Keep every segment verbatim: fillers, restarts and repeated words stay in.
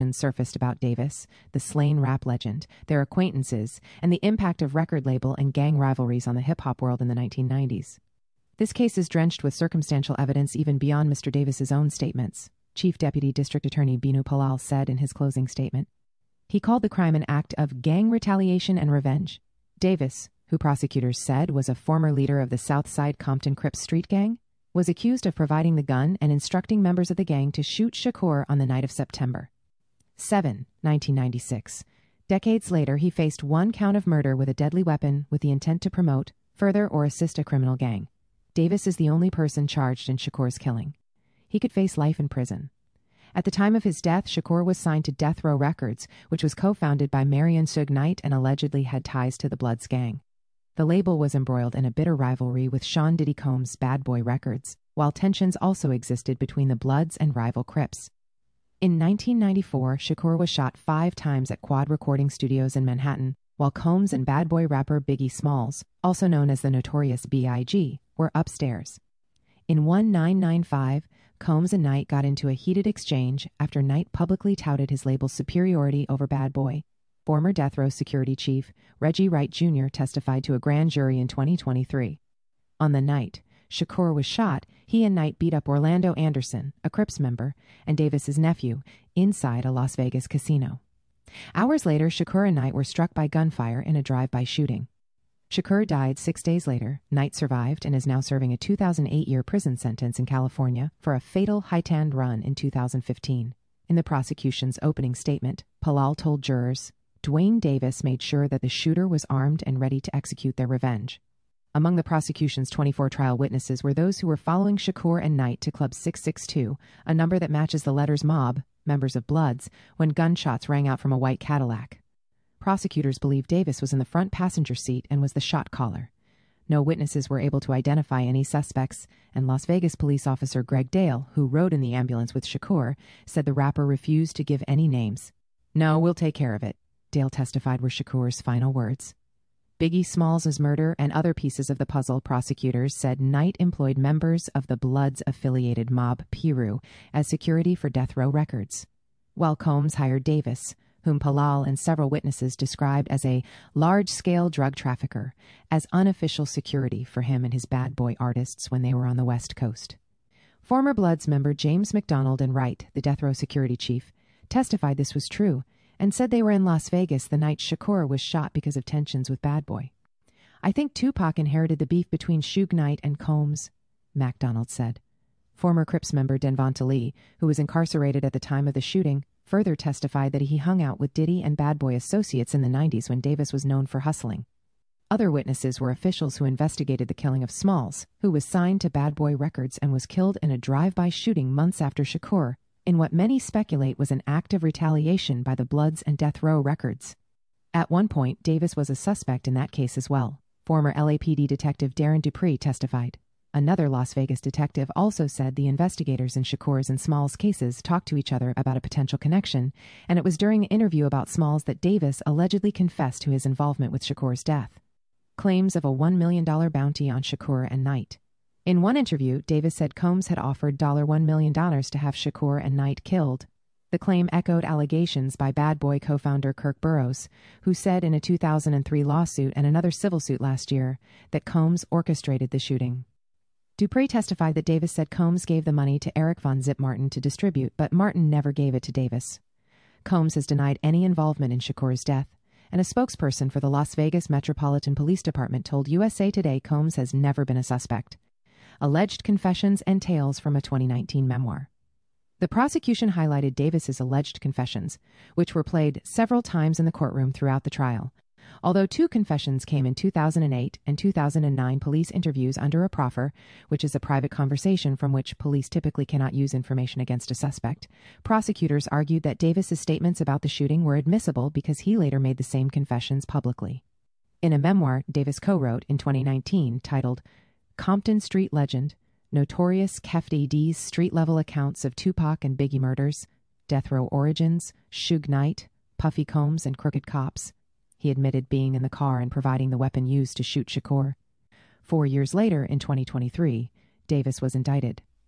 speculations surfaced about Davis, the slain rap legend, their acquaintances, and the impact of record label and gang rivalries on the hip-hop world in the nineteen nineties. This case is drenched with circumstantial evidence even beyond Mister Davis's own statements. Chief Deputy District Attorney Binu Palal said in his closing statement. He called the crime an act of gang retaliation and revenge. Davis, who prosecutors said was a former leader of the Southside Compton Crips street gang, was accused of providing the gun and instructing members of the gang to shoot Shakur on the night of September seventh, nineteen ninety-six. Decades later, he faced one count of murder with a deadly weapon with the intent to promote, further, or assist a criminal gang. Davis is the only person charged in Shakur's killing. He could face life in prison. At the time of his death, Shakur was signed to Death Row Records, which was co-founded by Marion Suge Knight and allegedly had ties to the Bloods gang. The label was embroiled in a bitter rivalry with Sean Diddy Combs' Bad Boy Records, while tensions also existed between the Bloods and rival Crips. In nineteen ninety-four, Shakur was shot five times at Quad Recording Studios in Manhattan, while Combs and Bad Boy rapper Biggie Smalls, also known as the Notorious B I G, were upstairs. In nineteen ninety-five, Combs and Knight got into a heated exchange after Knight publicly touted his label's superiority over Bad Boy. Former Death Row security chief Reggie Wright Junior testified to a grand jury in twenty twenty-three. On the night Shakur was shot, he and Knight beat up Orlando Anderson, a Crips member, and Davis's nephew, inside a Las Vegas casino. Hours later, Shakur and Knight were struck by gunfire in a drive-by shooting. Shakur died six days later. Knight survived and is now serving a two thousand eight year prison sentence in California for a fatal high-tanned run in two thousand fifteen. In the prosecution's opening statement, Palal told jurors, Dwayne Davis made sure that the shooter was armed and ready to execute their revenge. Among the prosecution's twenty-four trial witnesses were those who were following Shakur and Knight to Club six six two, a number that matches the letters Mob, members of Bloods, when gunshots rang out from a white Cadillac. Prosecutors believe Davis was in the front passenger seat and was the shot caller. No witnesses were able to identify any suspects, and Las Vegas police officer Greg Dale, who rode in the ambulance with Shakur, said the rapper refused to give any names. "No, we'll take care of it," Dale testified were Shakur's final words. Biggie Smalls' murder and other pieces of the puzzle, prosecutors said Knight employed members of the Bloods-affiliated mob Piru as security for Death Row Records, while Combs hired Davis, whom Palal and several witnesses described as a large-scale drug trafficker, as unofficial security for him and his Bad Boy artists when they were on the West Coast. Former Bloods member James McDonald and Wright, the Death Row security chief, testified this was true, and said they were in Las Vegas the night Shakur was shot because of tensions with Bad Boy. "I think Tupac inherited the beef between Suge Knight and Combs," MacDonald said. Former Crips member Denvonta Lee, who was incarcerated at the time of the shooting, further testified that he hung out with Diddy and Bad Boy associates in the nineties when Davis was known for hustling. Other witnesses were officials who investigated the killing of Smalls, who was signed to Bad Boy Records and was killed in a drive-by shooting months after Shakur, in what many speculate was an act of retaliation by the Bloods and Death Row Records. At one point, Davis was a suspect in that case as well. Former L A P D detective Darren Dupree testified. Another Las Vegas detective also said the investigators in Shakur's and Smalls' cases talked to each other about a potential connection, and it was during the interview about Smalls that Davis allegedly confessed to his involvement with Shakur's death. Claims of a one million dollars bounty on Shakur and Knight. In one interview, Davis said Combs had offered one million dollars to have Shakur and Knight killed. The claim echoed allegations by Bad Boy co-founder Kirk Burroughs, who said in a two thousand three lawsuit and another civil suit last year that Combs orchestrated the shooting. Dupree testified that Davis said Combs gave the money to Eric Von Zip Martin to distribute, but Martin never gave it to Davis. Combs has denied any involvement in Shakur's death, and a spokesperson for the Las Vegas Metropolitan Police Department told U S A Today Combs has never been a suspect. Alleged confessions and tales from a twenty nineteen memoir. The prosecution highlighted Davis's alleged confessions, which were played several times in the courtroom throughout the trial. Although two confessions came in two thousand eight and two thousand nine police interviews under a proffer, which is a private conversation from which police typically cannot use information against a suspect, prosecutors argued that Davis's statements about the shooting were admissible because he later made the same confessions publicly. In a memoir Davis co-wrote in twenty nineteen titled Compton Street Legend, Notorious Kefty D's Street-Level Accounts of Tupac and Biggie Murders, Death Row Origins, Suge Knight, Puffy Combs, and Crooked Cops, he admitted being in the car and providing the weapon used to shoot Shakur. Four years later, in twenty twenty-three, Davis was indicted.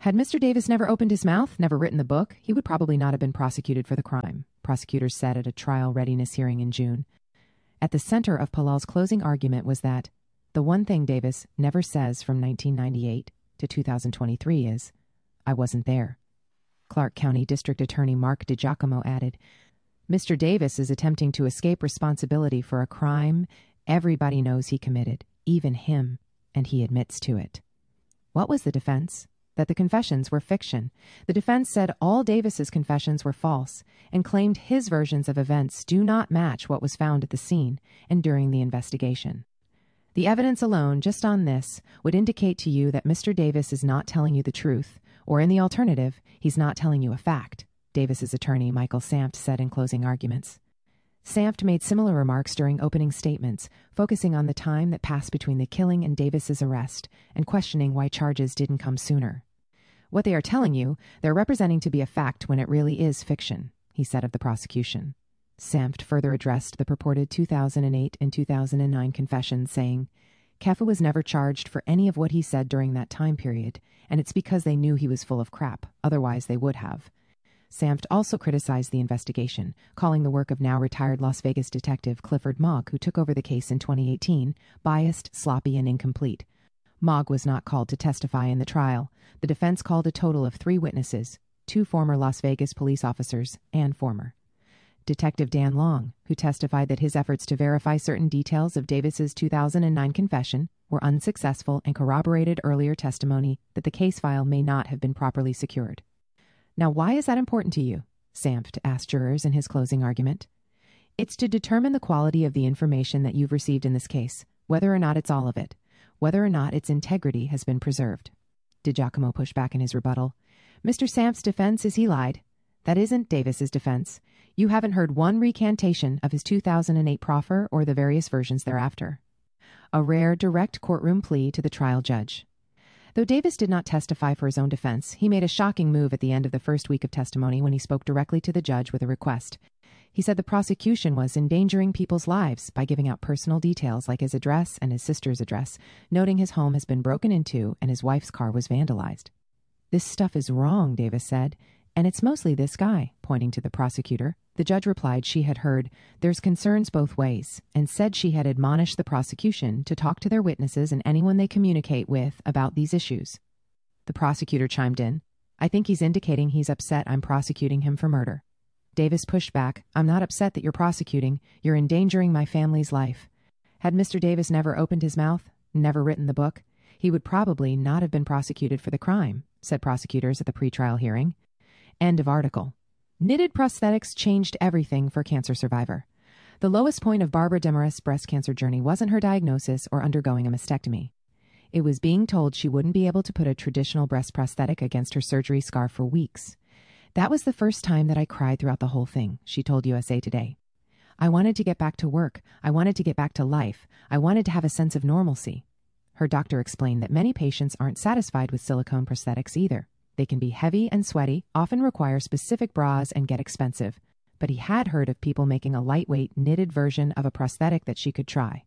Had Mister Davis never opened his mouth, never written the book, he would probably not have been prosecuted for the crime, prosecutors said at a trial readiness hearing in June. At the center of Palal's closing argument was that the one thing Davis never says from nineteen ninety-eight to two thousand twenty-three is, "I wasn't there." Clark County District Attorney Mark DiGiacomo added, Mister Davis is attempting to escape responsibility for a crime everybody knows he committed, even him, and he admits to it. What was the defense? That the confessions were fiction. The defense said all Davis's confessions were false and claimed his versions of events do not match what was found at the scene and during the investigation. The evidence alone, just on this, would indicate to you that Mister Davis is not telling you the truth, or in the alternative, he's not telling you a fact, Davis's attorney Michael Samft said in closing arguments. Samft made similar remarks during opening statements, focusing on the time that passed between the killing and Davis's arrest and questioning why charges didn't come sooner. What they are telling you, they're representing to be a fact when it really is fiction, he said of the prosecution. Samft further addressed the purported two thousand eight and two thousand nine confessions, saying, Kefa was never charged for any of what he said during that time period, and it's because they knew he was full of crap, otherwise they would have. Samft also criticized the investigation, calling the work of now-retired Las Vegas detective Clifford Mogg, who took over the case in twenty eighteen, biased, sloppy, and incomplete. Mogg was not called to testify in the trial. The defense called a total of three witnesses, two former Las Vegas police officers and former. Detective Dan Long, who testified that his efforts to verify certain details of Davis's two thousand nine confession were unsuccessful and corroborated earlier testimony that the case file may not have been properly secured. Now, why is that important to you? Samft asked jurors in his closing argument. It's to determine the quality of the information that you've received in this case, whether or not it's all of it, whether or not its integrity has been preserved. DiGiacomo pushed back in his rebuttal. Mister Samft's defense is he lied. That isn't Davis's defense. You haven't heard one recantation of his two thousand eight proffer or the various versions thereafter. A rare, direct courtroom plea to the trial judge. Though Davis did not testify for his own defense, he made a shocking move at the end of the first week of testimony when he spoke directly to the judge with a request. He said the prosecution was endangering people's lives by giving out personal details like his address and his sister's address, noting his home has been broken into and his wife's car was vandalized. This stuff is wrong, Davis said, and it's mostly this guy, pointing to the prosecutor. The judge replied she had heard there's concerns both ways and said she had admonished the prosecution to talk to their witnesses and anyone they communicate with about these issues. The prosecutor chimed in, I think he's indicating he's upset I'm prosecuting him for murder. Davis pushed back, I'm not upset that you're prosecuting. You're endangering my family's life. Had Mister Davis never opened his mouth, never written the book, he would probably not have been prosecuted for the crime, said prosecutors at the pretrial hearing. End of article. Knitted prosthetics changed everything for cancer survivor. The lowest point of Barbara Demarest's breast cancer journey wasn't her diagnosis or undergoing a mastectomy. It was being told she wouldn't be able to put a traditional breast prosthetic against her surgery scar for weeks. That was the first time that I cried throughout the whole thing, she told U S A Today. I wanted to get back to work. I wanted to get back to life. I wanted to have a sense of normalcy. Her doctor explained that many patients aren't satisfied with silicone prosthetics either. They can be heavy and sweaty, often require specific bras, and get expensive. But he had heard of people making a lightweight, knitted version of a prosthetic that she could try.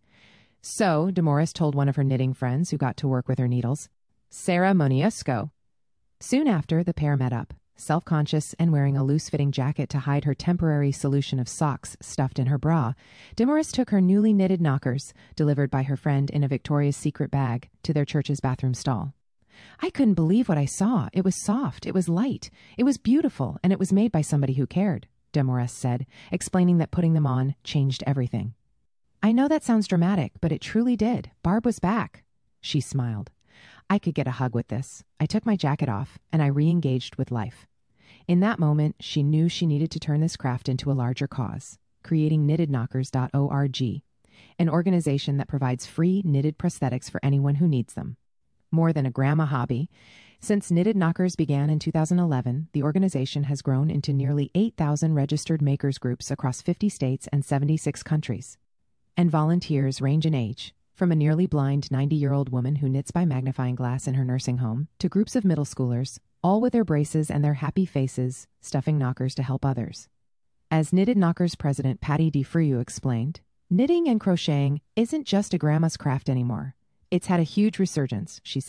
So, Demarest told one of her knitting friends who got to work with her needles, Sarah Moniusco. Soon after, the pair met up, self-conscious and wearing a loose-fitting jacket to hide her temporary solution of socks stuffed in her bra. Demarest took her newly knitted knockers, delivered by her friend in a Victoria's Secret bag, to their church's bathroom stall. I couldn't believe what I saw. It was soft, it was light, it was beautiful, and it was made by somebody who cared, Demarest said, explaining that putting them on changed everything. I know that sounds dramatic, but it truly did. Barb was back. She smiled. I could get a hug with this. I took my jacket off, and I re-engaged with life. In that moment, she knew she needed to turn this craft into a larger cause, creating knitted knockers dot org, an organization that provides free knitted prosthetics for anyone who needs them. More than a grandma hobby. Since Knitted Knockers began in two thousand eleven, the organization has grown into nearly eight thousand registered makers groups across fifty states and seventy-six countries. And volunteers range in age, from a nearly blind ninety-year-old woman who knits by magnifying glass in her nursing home, to groups of middle schoolers, all with their braces and their happy faces, stuffing knockers to help others. As Knitted Knockers president Patty DeFriou explained, knitting and crocheting isn't just a grandma's craft anymore. It's had a huge resurgence, she said,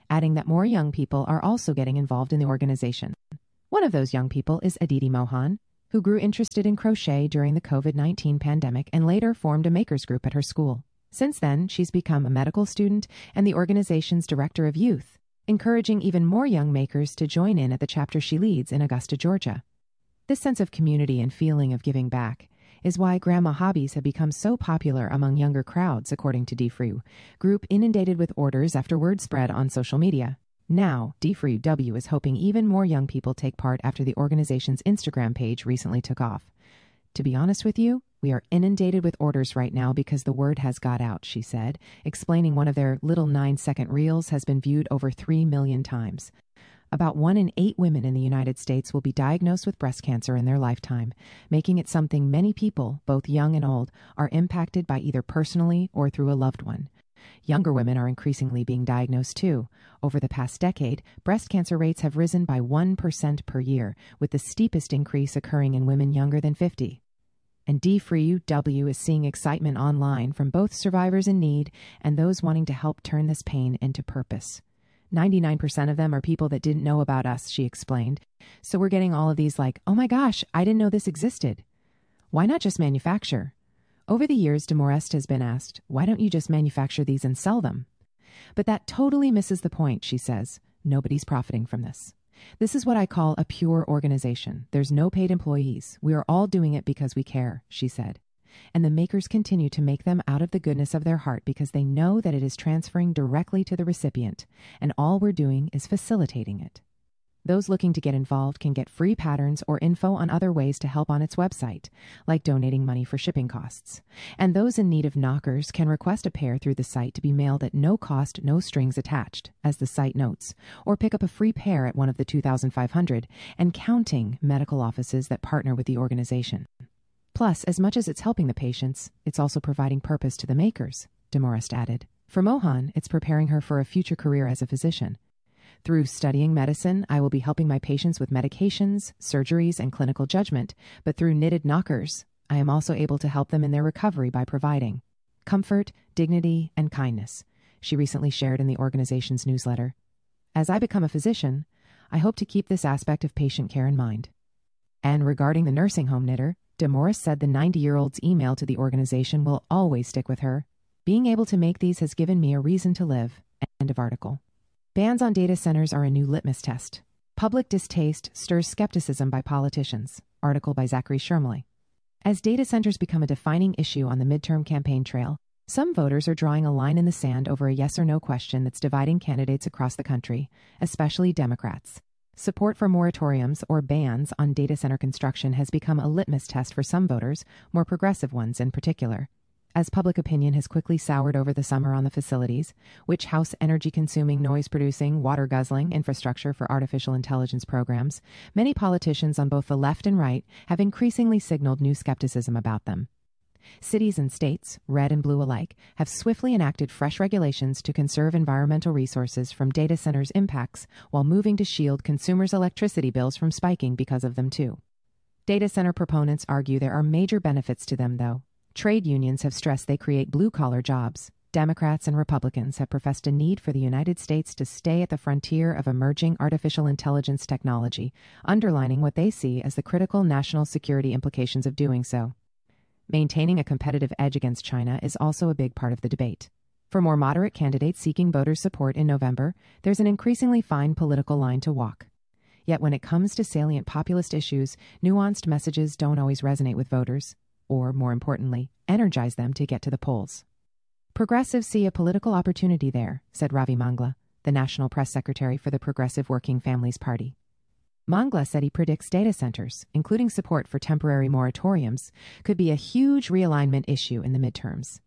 adding that more young people are also getting involved in the organization. One of those young people is Aditi Mohan, who grew interested in crochet during the COVID nineteen pandemic and later formed a makers group at her school. Since then, she's become a medical student and the organization's director of youth, encouraging even more young makers to join in at the chapter she leads in Augusta, Georgia. This sense of community and feeling of giving back is why grandma hobbies have become so popular among younger crowds, according to DFrew, group inundated with orders after word spread on social media. Now, DFrew W is hoping even more young people take part after the organization's Instagram page recently took off. To be honest with you, we are inundated with orders right now because the word has got out, she said, explaining one of their little nine-second reels has been viewed over three million times. About one in eight women in the United States will be diagnosed with breast cancer in their lifetime, making it something many people, both young and old, are impacted by either personally or through a loved one. Younger women are increasingly being diagnosed too. Over the past decade, breast cancer rates have risen by one percent per year, with the steepest increase occurring in women younger than fifty. And DFrew W is seeing excitement online from both survivors in need and those wanting to help turn this pain into purpose. ninety-nine percent of them are people that didn't know about us, she explained. So we're getting all of these like, oh my gosh, I didn't know this existed. Why not just manufacture? Over the years, DeMorest has been asked, why don't you just manufacture these and sell them? But that totally misses the point, she says. Nobody's profiting from this. This is what I call a pure organization. There's no paid employees. We are all doing it because we care, she said. And the makers continue to make them out of the goodness of their heart because they know that it is transferring directly to the recipient, and all we're doing is facilitating it. Those looking to get involved can get free patterns or info on other ways to help on its website, like donating money for shipping costs. And those in need of knockers can request a pair through the site to be mailed at no cost, no strings attached, as the site notes, or pick up a free pair at one of the two thousand five hundred and counting medical offices that partner with the organization. Plus, as much as it's helping the patients, it's also providing purpose to the makers, DeMorest added. For Mohan, it's preparing her for a future career as a physician. Through studying medicine, I will be helping my patients with medications, surgeries, and clinical judgment, but through knitted knockers, I am also able to help them in their recovery by providing comfort, dignity, and kindness, she recently shared in the organization's newsletter. As I become a physician, I hope to keep this aspect of patient care in mind. And regarding the nursing home knitter, DeMorest said the ninety-year-old's email to the organization will always stick with her. Being able to make these has given me a reason to live. End of article. Bans on data centers are a new litmus test. Public distaste stirs skepticism by politicians. Article by Zachary Shermley. As data centers become a defining issue on the midterm campaign trail, some voters are drawing a line in the sand over a yes or no question that's dividing candidates across the country, especially Democrats. Support for moratoriums or bans on data center construction has become a litmus test for some voters, more progressive ones in particular. As public opinion has quickly soured over the summer on the facilities, which house energy-consuming, noise-producing, water-guzzling infrastructure for artificial intelligence programs, many politicians on both the left and right have increasingly signaled new skepticism about them. Cities and states, red and blue alike, have swiftly enacted fresh regulations to conserve environmental resources from data centers' impacts while moving to shield consumers' electricity bills from spiking because of them too. Data center proponents argue there are major benefits to them, though. Trade unions have stressed they create blue-collar jobs. Democrats and Republicans have professed a need for the United States to stay at the frontier of emerging artificial intelligence technology, underlining what they see as the critical national security implications of doing so. Maintaining a competitive edge against China is also a big part of the debate. For more moderate candidates seeking voters' support in November, there's an increasingly fine political line to walk. Yet when it comes to salient populist issues, nuanced messages don't always resonate with voters, or, more importantly, energize them to get to the polls. Progressives see a political opportunity there, said Ravi Mangla, the national press secretary for the Progressive Working Families Party. Mangla said he predicts data centers, including support for temporary moratoriums, could be a huge realignment issue in the midterms.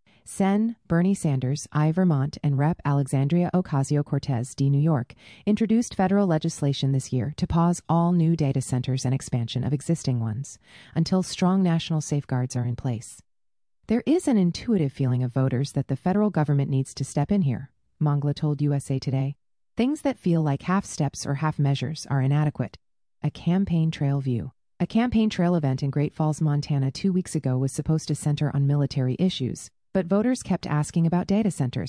Sen, Bernie Sanders, I. Vermont, and Representative Alexandria Ocasio-Cortez, D. New York, introduced federal legislation this year to pause all new data centers and expansion of existing ones until strong national safeguards are in place. There is an intuitive feeling of voters that the federal government needs to step in here, Mangla told U S A Today. Things that feel like half steps or half measures are inadequate. A campaign trail view. A campaign trail event in Great Falls, Montana two weeks ago was supposed to center on military issues, but voters kept asking about data centers.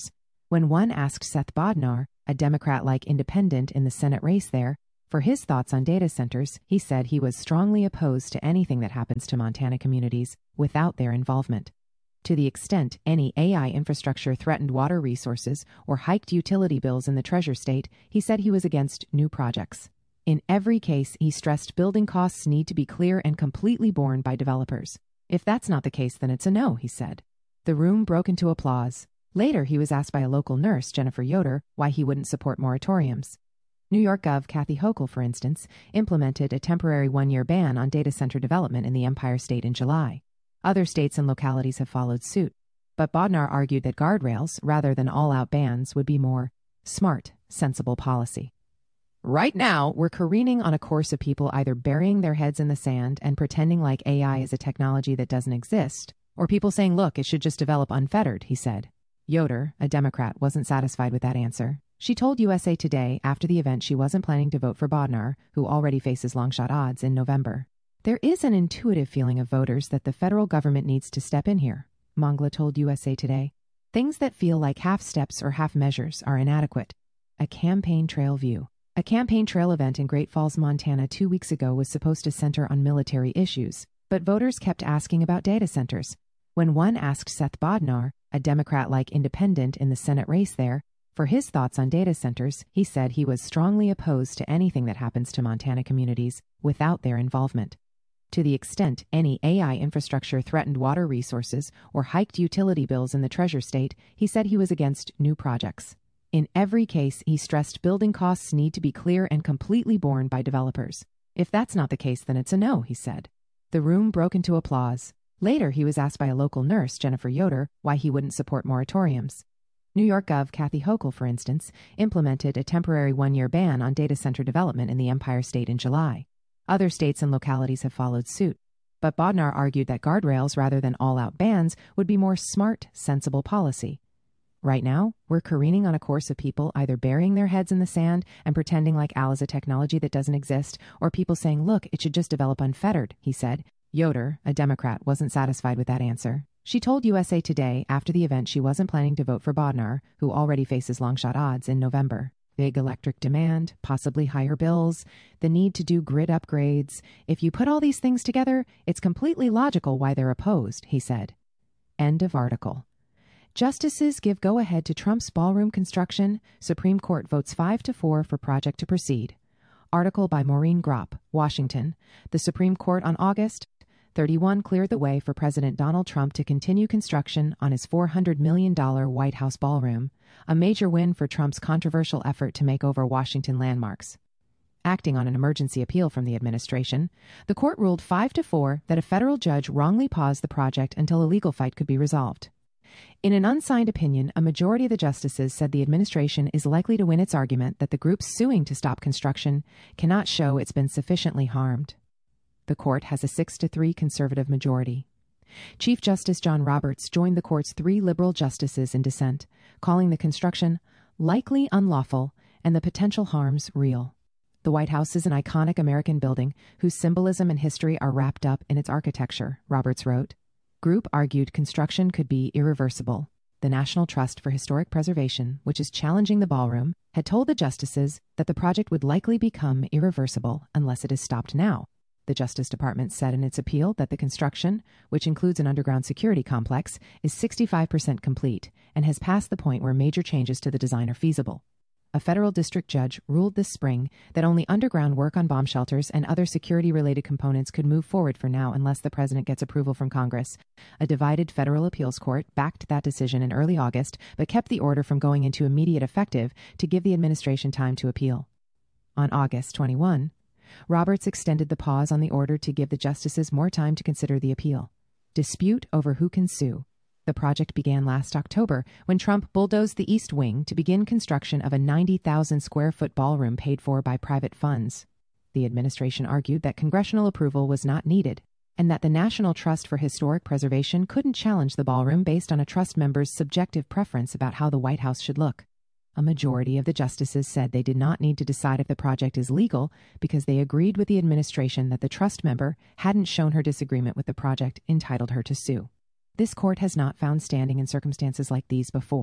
When one asked Seth Bodnar, a Democrat-like independent in the Senate race there, for his thoughts on data centers, he said he was strongly opposed to anything that happens to Montana communities without their involvement. To the extent any A I infrastructure threatened water resources or hiked utility bills in the Treasure State, he said he was against new projects. In every case, he stressed building costs need to be clear and completely borne by developers. If that's not the case, then it's a no, he said. The room broke into applause. Later, he was asked by a local nurse, Jennifer Yoder, why he wouldn't support moratoriums. New York Gov Kathy Hochul, for instance, implemented a temporary one-year ban on data center development in the Empire State in July. Other states and localities have followed suit. But Bodnar argued that guardrails, rather than all-out bans, would be more smart, sensible policy. Right now, we're careening on a course of people either burying their heads in the sand and pretending like A I is a technology that doesn't exist, or people saying, look, it should just develop unfettered, he said. Yoder, a Democrat, wasn't satisfied with that answer. She told U S A Today after the event she wasn't planning to vote for Bodnar, who already faces long-shot odds in November. There is an intuitive feeling of voters that the federal government needs to step in here, Mongla told U S A Today. Things that feel like half steps or half measures are inadequate. A campaign trail view. A campaign trail event in Great Falls, Montana two weeks ago was supposed to center on military issues, but voters kept asking about data centers. When one asked Seth Bodnar, a Democrat-like independent in the Senate race there, for his thoughts on data centers, he said he was strongly opposed to anything that happens to Montana communities without their involvement. To the extent any A I infrastructure threatened water resources or hiked utility bills in the Treasure State, he said he was against new projects. In every case, he stressed building costs need to be clear and completely borne by developers. If that's not the case, then it's a no, he said. The room broke into applause. Later, he was asked by a local nurse, Jennifer Yoder, why he wouldn't support moratoriums. New York Gov Kathy Hochul, for instance, implemented a temporary one-year ban on data center development in the Empire State in July. Other states and localities have followed suit. But Bodnar argued that guardrails rather than all-out bans would be more smart, sensible policy. Right now, we're careening on a course of people either burying their heads in the sand and pretending like A I is a technology that doesn't exist, or people saying, look, it should just develop unfettered, he said. Yoder, a Democrat, wasn't satisfied with that answer. She told U S A Today after the event she wasn't planning to vote for Bodnar, who already faces long-shot odds in November. Big electric demand, possibly higher bills, the need to do grid upgrades. If you put all these things together, it's completely logical why they're opposed, he said. End of article. Justices give go-ahead to Trump's ballroom construction. Supreme Court votes five to four for project to proceed. Article by Maureen Gropp, Washington. The Supreme Court on August thirty-one cleared the way for President Donald Trump to continue construction on his four hundred million dollars White House ballroom, a major win for Trump's controversial effort to make over Washington landmarks. Acting on an emergency appeal from the administration, the court ruled five to four that a federal judge wrongly paused the project until a legal fight could be resolved. In an unsigned opinion, a majority of the justices said the administration is likely to win its argument that the group suing to stop construction cannot show it's been sufficiently harmed. The court has a six to three conservative majority. Chief Justice John Roberts joined the court's three liberal justices in dissent, calling the construction likely unlawful and the potential harms real. The White House is an iconic American building whose symbolism and history are wrapped up in its architecture, Roberts wrote. Group argued construction could be irreversible. The National Trust for Historic Preservation, which is challenging the ballroom, had told the justices that the project would likely become irreversible unless it is stopped now. The Justice Department said in its appeal that the construction, which includes an underground security complex, is sixty-five percent complete and has passed the point where major changes to the design are feasible. A federal district judge ruled this spring that only underground work on bomb shelters and other security-related components could move forward for now unless the president gets approval from Congress. A divided federal appeals court backed that decision in early August, but kept the order from going into immediate effective to give the administration time to appeal. On August twenty-first, Roberts extended the pause on the order to give the justices more time to consider the appeal. Dispute over who can sue. The project began last October when Trump bulldozed the East Wing to begin construction of a ninety thousand square foot ballroom paid for by private funds. The administration argued that congressional approval was not needed and that the National Trust for Historic Preservation couldn't challenge the ballroom based on a trust member's subjective preference about how the White House should look. A majority of the justices said they did not need to decide if the project is legal because they agreed with the administration that the trust member hadn't shown her disagreement with the project entitled her to sue. This court has not found standing in circumstances like these before.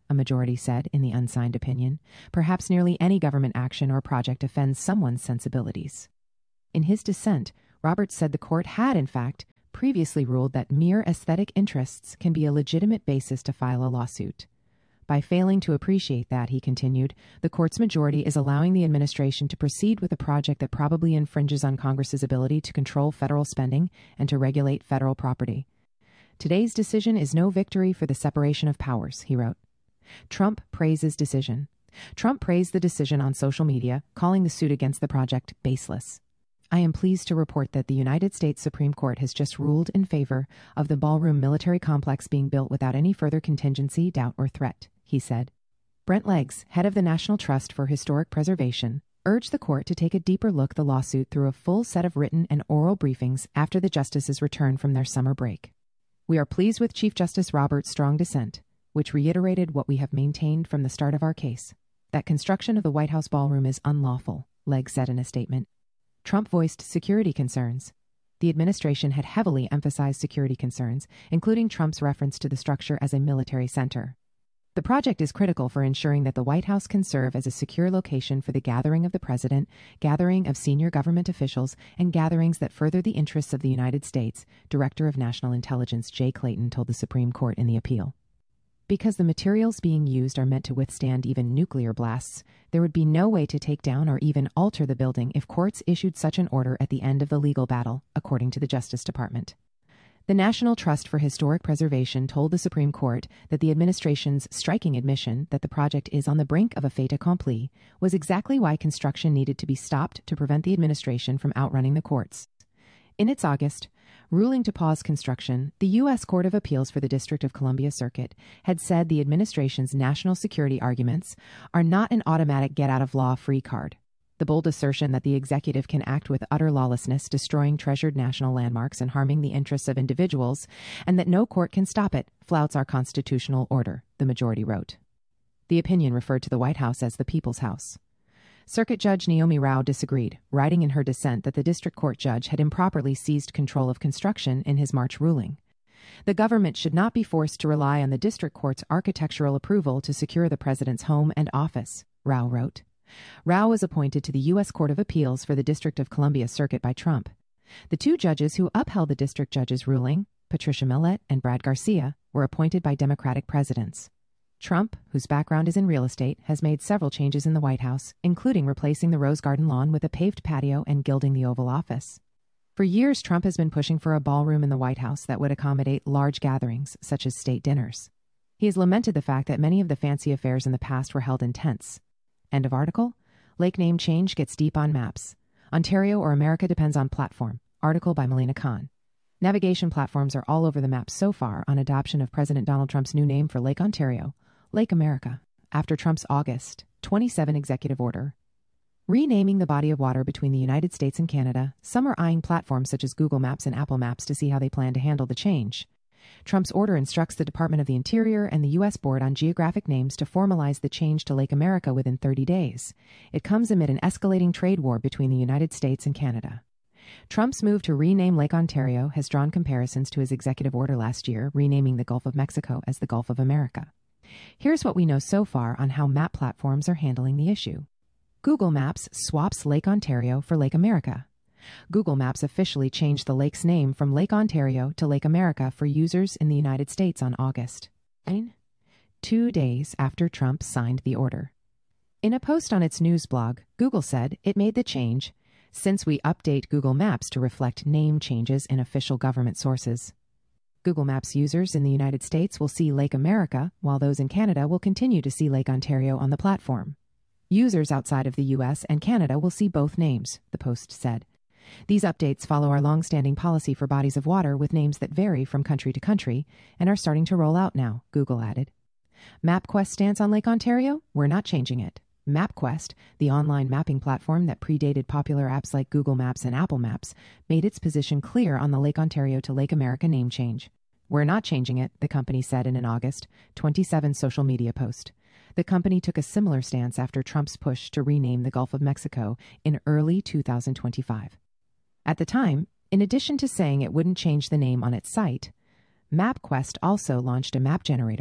a majority said in the unsigned opinion. Perhaps nearly any government action or project offends someone's sensibilities. In his dissent, Roberts said the court had, in fact, previously ruled that mere aesthetic interests can be a legitimate basis to file a lawsuit. By failing to appreciate that, he continued, the court's majority is allowing the administration to proceed with a project that probably infringes on Congress's ability to control federal spending and to regulate federal property. Today's decision is no victory for the separation of powers, he wrote. Trump praises decision. Trump praised the decision on social media, calling the suit against the project baseless. I am pleased to report that the United States Supreme Court has just ruled in favor of the ballroom military complex being built without any further contingency, doubt, or threat, he said. Brent Leggs, head of the National Trust for Historic Preservation, urged the court to take a deeper look at the lawsuit through a full set of written and oral briefings after the justices return from their summer break. We are pleased with Chief Justice Roberts' strong dissent, which reiterated what we have maintained from the start of our case, that construction of the White House ballroom is unlawful, Leggs said in a statement. Trump voiced security concerns. The administration had heavily emphasized security concerns, including Trump's reference to the structure as a military center. The project is critical for ensuring that the White House can serve as a secure location for the gathering of the president, gathering of senior government officials, and gatherings that further the interests of the United States, Director of National Intelligence Jay Clayton told the Supreme Court in the appeal. Because the materials being used are meant to withstand even nuclear blasts, there would be no way to take down or even alter the building if courts issued such an order at the end of the legal battle, according to the Justice Department. The National Trust for Historic Preservation told the Supreme Court that the administration's striking admission that the project is on the brink of a fait accompli was exactly why construction needed to be stopped to prevent the administration from outrunning the courts. In its August ruling to pause construction, the U S Court of Appeals for the District of Columbia Circuit had said the administration's national security arguments are not an automatic get-out-of-law-free card. The bold assertion that the executive can act with utter lawlessness, destroying treasured national landmarks and harming the interests of individuals, and that no court can stop it, flouts our constitutional order, the majority wrote. The opinion referred to the White House as the People's House. Circuit Judge Naomi Rao disagreed, writing in her dissent that the district court judge had improperly seized control of construction in his March ruling. The government should not be forced to rely on the district court's architectural approval to secure the president's home and office, Rao wrote. Rao was appointed to the U S Court of Appeals for the District of Columbia Circuit by Trump. The two judges who upheld the district judge's ruling, Patricia Millett and Brad Garcia, were appointed by Democratic presidents. Trump, whose background is in real estate, has made several changes in the White House, including replacing the Rose Garden lawn with a paved patio and gilding the Oval Office. For years, Trump has been pushing for a ballroom in the White House that would accommodate large gatherings, such as state dinners. He has lamented the fact that many of the fancy affairs in the past were held in tents. End of article. Lake name change gets deep on maps. Ontario or America depends on platform. Article by Melina Khan. Navigation platforms are all over the map so far on adoption of President Donald Trump's new name for Lake Ontario, Lake America, after Trump's August twenty-seventh executive order. Renaming the body of water between the United States and Canada, some are eyeing platforms such as Google Maps and Apple Maps to see how they plan to handle the change. Trump's order instructs the Department of the Interior and the U S Board on Geographic Names to formalize the change to Lake America within thirty days. It comes amid an escalating trade war between the United States and Canada. Trump's move to rename Lake Ontario has drawn comparisons to his executive order last year, renaming the Gulf of Mexico as the Gulf of America. Here's what we know so far on how map platforms are handling the issue. Google Maps swaps Lake Ontario for Lake America. Google Maps officially changed the lake's name from Lake Ontario to Lake America for users in the United States on August ninth, two days after Trump signed the order. In a post on its news blog, Google said it made the change since we update Google Maps to reflect name changes in official government sources. Google Maps users in the United States will see Lake America, while those in Canada will continue to see Lake Ontario on the platform. Users outside of the U S and Canada will see both names, the post said. These updates follow our long-standing policy for bodies of water with names that vary from country to country and are starting to roll out now, Google added. MapQuest's stance on Lake Ontario? We're not changing it. MapQuest, the online mapping platform that predated popular apps like Google Maps and Apple Maps, made its position clear on the Lake Ontario to Lake America name change. We're not changing it, the company said in an August twenty-seventh social media post. The company took a similar stance after Trump's push to rename the Gulf of Mexico in early two thousand twenty-five. At the time, in addition to saying it wouldn't change the name on its site, MapQuest also launched a map generator,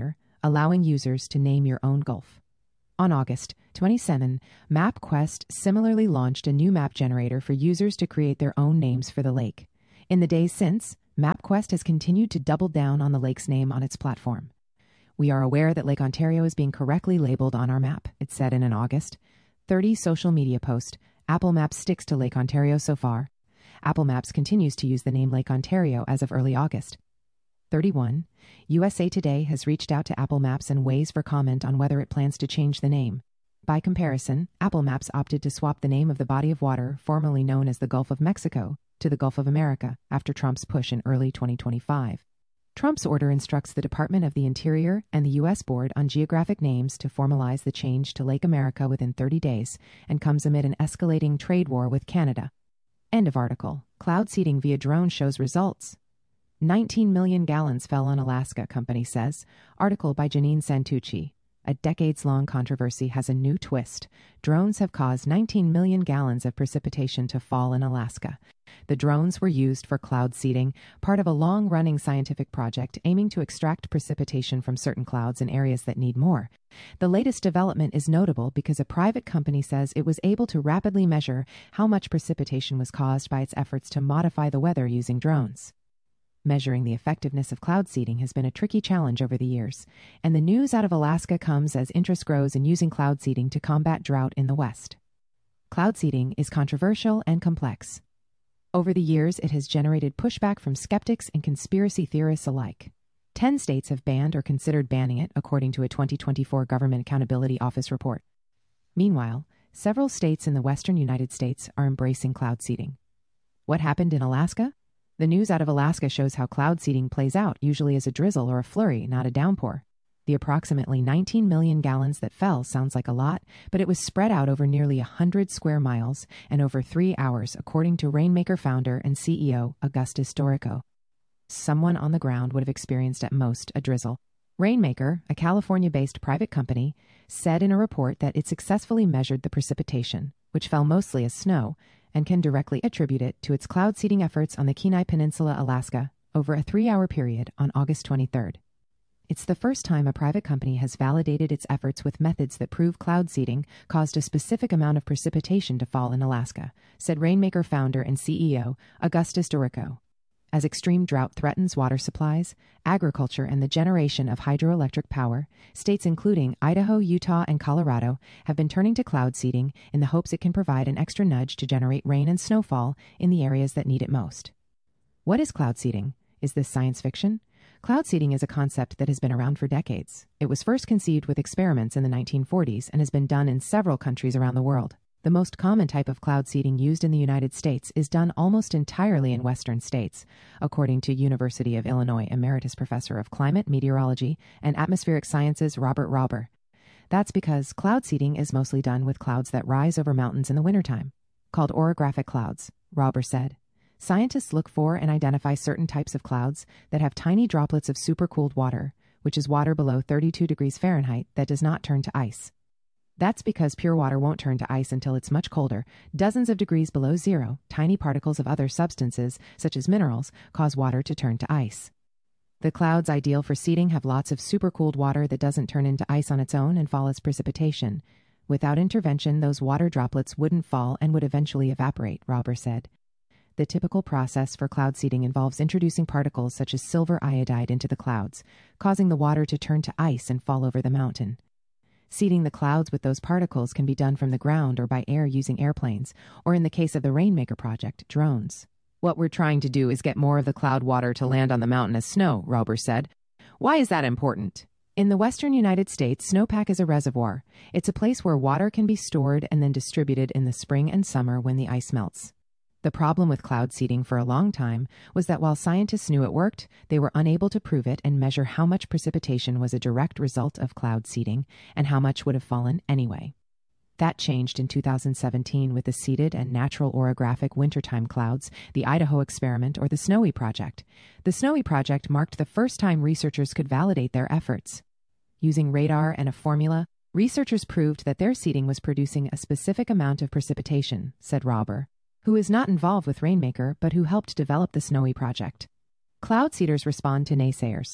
allowing users to name your own gulf. On August twenty-seventh, MapQuest similarly launched a new map generator for users to create their own names for the lake. In the days since, MapQuest has continued to double down on the lake's name on its platform. "We are aware that Lake Ontario is being correctly labeled on our map," it said in an August thirtieth social media post. Apple Maps sticks to Lake Ontario so far. Apple Maps continues to use the name Lake Ontario as of early August thirty-first. U S A Today has reached out to Apple Maps and Waze for comment on whether it plans to change the name. By comparison, Apple Maps opted to swap the name of the body of water formerly known as the Gulf of Mexico to the Gulf of America after Trump's push in early twenty twenty-five. Trump's order instructs the Department of the Interior and the U S Board on Geographic Names to formalize the change to Lake America within thirty days and comes amid an escalating trade war with Canada. End of article. Cloud seeding via drone shows results. nineteen million gallons fell on Alaska, company says. Article by Janine Santucci. A decades-long controversy has a new twist. Drones have caused nineteen million gallons of precipitation to fall in Alaska. The drones were used for cloud seeding, part of a long-running scientific project aiming to extract precipitation from certain clouds in areas that need more. The latest development is notable because a private company says it was able to rapidly measure how much precipitation was caused by its efforts to modify the weather using drones. Measuring the effectiveness of cloud seeding has been a tricky challenge over the years, and the news out of Alaska comes as interest grows in using cloud seeding to combat drought in the West. Cloud seeding is controversial and complex. Over the years, it has generated pushback from skeptics and conspiracy theorists alike. Ten states have banned or considered banning it, according to a twenty twenty-four Government Accountability Office report. Meanwhile, several states in the western United States are embracing cloud seeding. What happened in Alaska? The news out of Alaska shows how cloud seeding plays out, usually as a drizzle or a flurry, not a downpour. The approximately nineteen million gallons that fell sounds like a lot, but it was spread out over nearly one hundred square miles and over three hours, according to Rainmaker founder and C E O Augustus Dorico. Someone on the ground would have experienced at most a drizzle. Rainmaker, a California-based private company, said in a report that it successfully measured the precipitation, which fell mostly as snow, and can directly attribute it to its cloud seeding efforts on the Kenai Peninsula, Alaska, over a three-hour period on August twenty-third. It's the first time a private company has validated its efforts with methods that prove cloud seeding caused a specific amount of precipitation to fall in Alaska, said Rainmaker founder and C E O Augustus Dorico. As extreme drought threatens water supplies, agriculture, and the generation of hydroelectric power, states including Idaho, Utah, and Colorado have been turning to cloud seeding in the hopes it can provide an extra nudge to generate rain and snowfall in the areas that need it most. What is cloud seeding? Is this science fiction? Cloud seeding is a concept that has been around for decades. It was first conceived with experiments in the nineteen forties and has been done in several countries around the world. The most common type of cloud seeding used in the United States is done almost entirely in western states, according to University of Illinois Emeritus Professor of Climate, Meteorology, and Atmospheric Sciences Robert Rauber. That's because cloud seeding is mostly done with clouds that rise over mountains in the wintertime, called orographic clouds, Rauber said. Scientists look for and identify certain types of clouds that have tiny droplets of supercooled water, which is water below thirty-two degrees Fahrenheit that does not turn to ice. That's because pure water won't turn to ice until it's much colder. Dozens of degrees below zero, tiny particles of other substances, such as minerals, cause water to turn to ice. The clouds ideal for seeding have lots of supercooled water that doesn't turn into ice on its own and fall as precipitation. Without intervention, those water droplets wouldn't fall and would eventually evaporate, Rauber said. The typical process for cloud seeding involves introducing particles such as silver iodide into the clouds, causing the water to turn to ice and fall over the mountain. Seeding the clouds with those particles can be done from the ground or by air using airplanes, or in the case of the Rainmaker project, drones. What we're trying to do is get more of the cloud water to land on the mountain as snow, Rauber said. Why is that important? In the western United States, snowpack is a reservoir. It's a place where water can be stored and then distributed in the spring and summer when the ice melts. The problem with cloud seeding for a long time was that while scientists knew it worked, they were unable to prove it and measure how much precipitation was a direct result of cloud seeding and how much would have fallen anyway. That changed in two thousand seventeen with the seeded and natural orographic wintertime clouds, the Idaho experiment, or the Snowy Project. The Snowy Project marked the first time researchers could validate their efforts. Using radar and a formula, researchers proved that their seeding was producing a specific amount of precipitation, said Rauber, who is not involved with Rainmaker but who helped develop the Snowy Project. Cloud seeders respond to naysayers.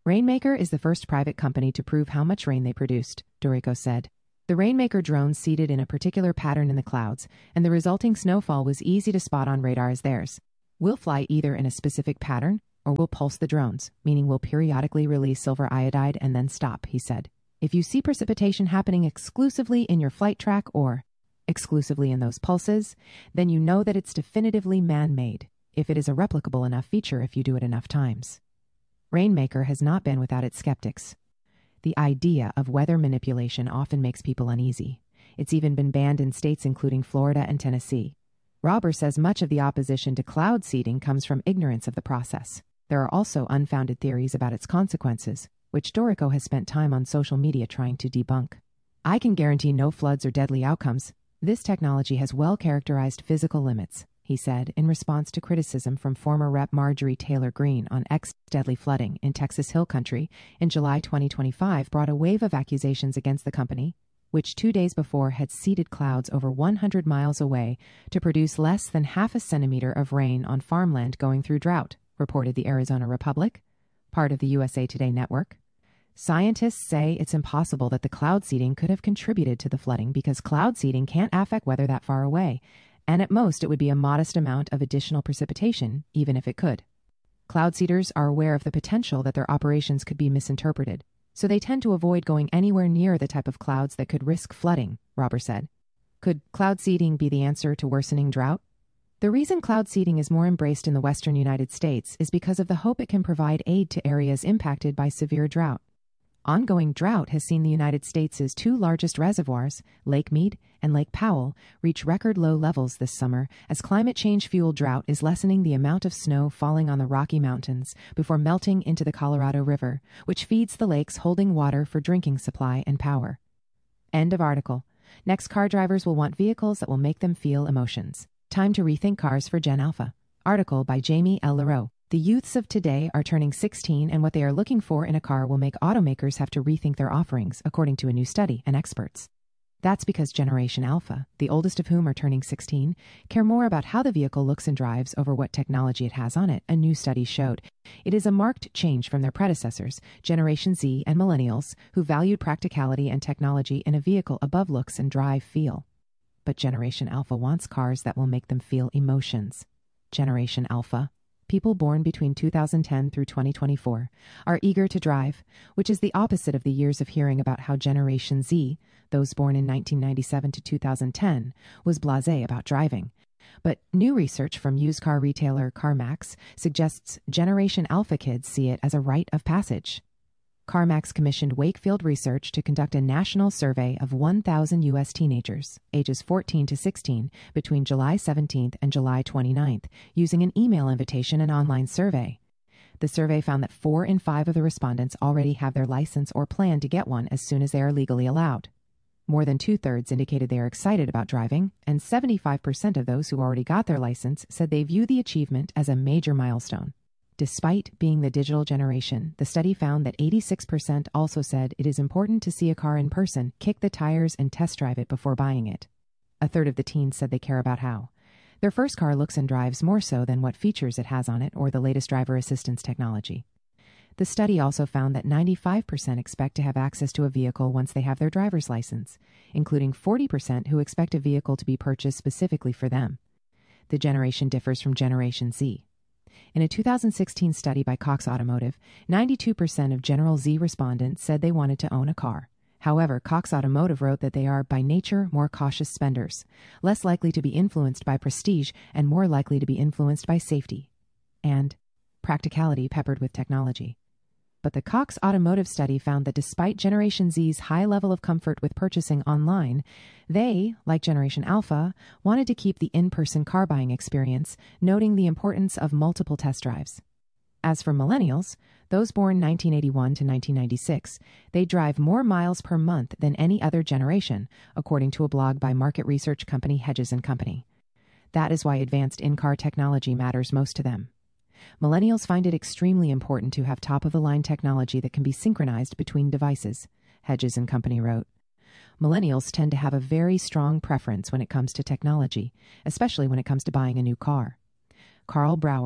Rainmaker is the first private company to prove how much rain they produced, Dorico said. The Rainmaker drone seeded in a particular pattern in the clouds, and the resulting snowfall was easy to spot on radar as theirs. We'll fly either in a specific pattern, or we'll pulse the drones, meaning we'll periodically release silver iodide and then stop, he said. If you see precipitation happening exclusively in your flight track or exclusively in those pulses, then you know that it's definitively man-made, if it is a replicable enough feature if you do it enough times. Rainmaker has not been without its skeptics. The idea of weather manipulation often makes people uneasy. It's even been banned in states including Florida and Tennessee. Robber says much of the opposition to cloud seeding comes from ignorance of the process. There are also unfounded theories about its consequences, which Dorico has spent time on social media trying to debunk. I can guarantee no floods or deadly outcomes. This technology has well-characterized physical limits, he said, in response to criticism from former Representative Marjorie Taylor Greene on X. Deadly flooding in Texas Hill Country in July twenty twenty-five brought a wave of accusations against the company, which two days before had seeded clouds over one hundred miles away to produce less than half a centimeter of rain on farmland going through drought, reported the Arizona Republic, part of the U S A Today network. Scientists say it's impossible that the cloud seeding could have contributed to the flooding because cloud seeding can't affect weather that far away, and at most it would be a modest amount of additional precipitation, even if it could. Cloud seeders are aware of the potential that their operations could be misinterpreted, so they tend to avoid going anywhere near the type of clouds that could risk flooding, Robber said. Could cloud seeding be the answer to worsening drought? The reason cloud seeding is more embraced in the western United States is because of the hope it can provide aid to areas impacted by severe drought. Ongoing drought has seen the United States' two largest reservoirs, Lake Mead and Lake Powell, reach record low levels this summer as climate change-fueled drought is lessening the amount of snow falling on the Rocky Mountains before melting into the Colorado River, which feeds the lakes holding water for drinking supply and power. End of article. Next, car drivers will want vehicles that will make them feel emotions. Time to rethink cars for Gen Alpha. Article by Jamie L. Leroux. The youths of today are turning sixteen, and what they are looking for in a car will make automakers have to rethink their offerings, according to a new study and experts. That's because Generation Alpha, the oldest of whom are turning sixteen, care more about how the vehicle looks and drives over what technology it has on it, a new study showed. It is a marked change from their predecessors, Generation Z and Millennials, who valued practicality and technology in a vehicle above looks and drive feel. But Generation Alpha wants cars that will make them feel emotions. Generation Alpha, people born between two thousand ten through twenty twenty-four, are eager to drive, which is the opposite of the years of hearing about how Generation Z, those born in nineteen ninety-seven to two thousand ten, was blasé about driving. But new research from used car retailer CarMax suggests Generation Alpha kids see it as a rite of passage. CarMax commissioned Wakefield Research to conduct a national survey of one thousand U S teenagers, ages fourteen to sixteen, between July seventeenth and July twenty-ninth, using an email invitation and online survey. The survey found that four in five of the respondents already have their license or plan to get one as soon as they are legally allowed. More than two-thirds indicated they are excited about driving, and seventy-five percent of those who already got their license said they view the achievement as a major milestone. Despite being the digital generation, the study found that eighty-six percent also said it is important to see a car in person, kick the tires, and test drive it before buying it. A third of the teens said they care about how their first car looks and drives more so than what features it has on it or the latest driver assistance technology. The study also found that ninety-five percent expect to have access to a vehicle once they have their driver's license, including forty percent who expect a vehicle to be purchased specifically for them. The generation differs from Generation Z. In a two thousand sixteen study by Cox Automotive, ninety-two percent of General Z respondents said they wanted to own a car. However, Cox Automotive wrote that they are, by nature, more cautious spenders, less likely to be influenced by prestige and more likely to be influenced by safety and practicality peppered with technology. But the Cox Automotive study found that despite Generation Z's high level of comfort with purchasing online, they, like Generation Alpha, wanted to keep the in-person car buying experience, noting the importance of multiple test drives. As for millennials, those born nineteen eighty-one to nineteen ninety-six, they drive more miles per month than any other generation, according to a blog by market research company Hedges and Company. That is why advanced in-car technology matters most to them. Millennials find it extremely important to have top-of-the-line technology that can be synchronized between devices, Hedges and Company wrote. Millennials tend to have a very strong preference when it comes to technology, especially when it comes to buying a new car. Carl Brower,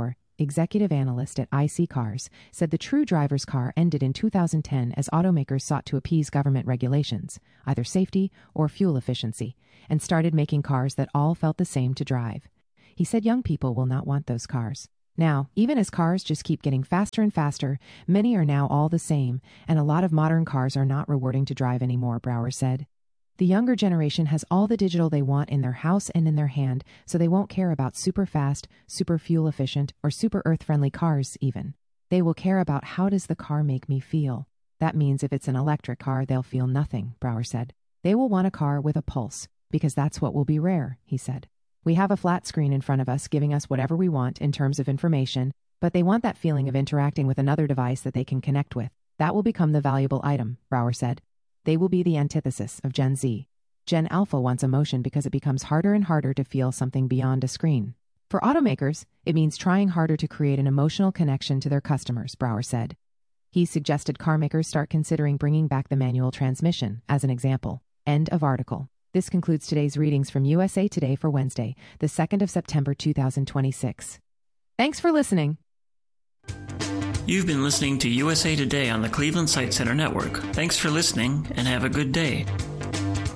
executive analyst at I C Cars, said the True driver's car ended in two thousand ten as automakers sought to appease government regulations, either safety or fuel efficiency, and started making cars that all felt the same to drive. He said young people will not want those cars. Now, even as cars just keep getting faster and faster, many are now all the same, and a lot of modern cars are not rewarding to drive anymore, Brower said. The younger generation has all the digital they want in their house and in their hand, so they won't care about super fast, super fuel efficient, or super earth-friendly cars even. They will care about how does the car make me feel. That means if it's an electric car, they'll feel nothing, Brower said. They will want a car with a pulse, because that's what will be rare, he said. We have a flat screen in front of us giving us whatever we want in terms of information, but they want that feeling of interacting with another device that they can connect with. That will become the valuable item, Brower said. They will be the antithesis of Gen Z. Gen Alpha wants emotion because it becomes harder and harder to feel something beyond a screen. For automakers, it means trying harder to create an emotional connection to their customers, Brower said. He suggested carmakers start considering bringing back the manual transmission, as an example. End of article. This concludes today's readings from U S A Today for Wednesday, the second of September two thousand twenty-six. Thanks for listening. You've been listening to U S A Today on the Cleveland Sight Center Network. Thanks for listening and have a good day.